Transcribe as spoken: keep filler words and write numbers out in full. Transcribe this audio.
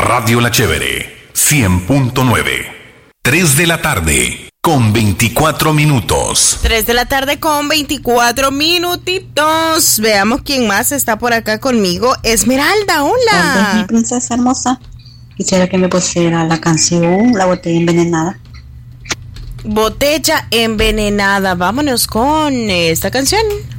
Radio La Chévere, cien punto nueve. tres de la tarde, con veinticuatro minutos. tres de la tarde con veinticuatro minutitos. Veamos quién más está por acá conmigo. Esmeralda, hola. Tal vez, mi princesa hermosa. Quisiera que me pusiera la canción La Botella Envenenada. Botella Envenenada. Vámonos con esta canción.